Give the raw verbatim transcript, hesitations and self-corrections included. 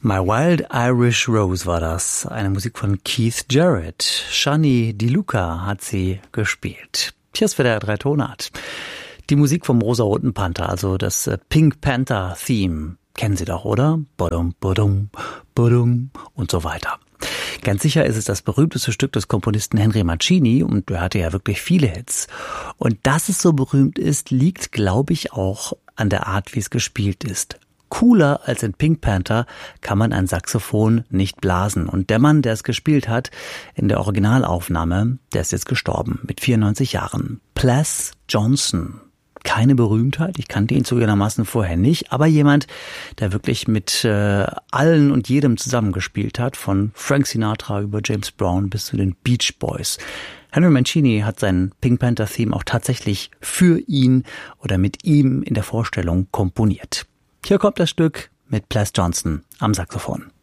My Wild Irish Rose war das, eine Musik von Keith Jarrett. Shani DeLuca hat sie gespielt. Hier ist wieder der drei Tonart. Die Musik vom rosa-roten Panther, also das Pink Panther Theme, kennen Sie doch, oder? Badum, badum, badum und so weiter. Ganz sicher ist es das berühmteste Stück des Komponisten Henry Mancini und der hatte ja wirklich viele Hits. Und dass es so berühmt ist, liegt, glaube ich, auch an der Art, wie es gespielt ist. Cooler als in Pink Panther kann man ein Saxophon nicht blasen. Und der Mann, der es gespielt hat, in der Originalaufnahme, der ist jetzt gestorben, mit vierundneunzig Jahren. Ples Johnson. Keine Berühmtheit, ich kannte ihn zugegebenermaßen vorher nicht, aber jemand, der wirklich mit äh, allen und jedem zusammengespielt hat, von Frank Sinatra über James Brown bis zu den Beach Boys. Henry Mancini hat sein Pink Panther Theme auch tatsächlich für ihn oder mit ihm in der Vorstellung komponiert. Hier kommt das Stück mit Ples Johnson am Saxophon.